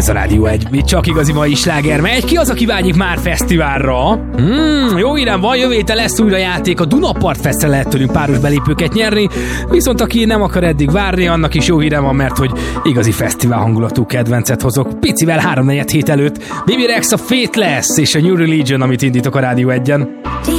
Ez a Rádió 1, mi csak igazi mai sláger megy. Ki az, aki vágyik már fesztiválra? Jó hírem van, jövő héten lesz újra játék. A Dunapart Festre lehet tőlünk páros belépőket nyerni, viszont aki nem akar eddig várni, annak is jó hírem van, mert hogy igazi fesztivál hangulatú kedvencet hozok. Picivel 3-4 hét előtt. Bibi Rex a Fate lesz, és a New Religion, amit indítok a Rádió 1-en.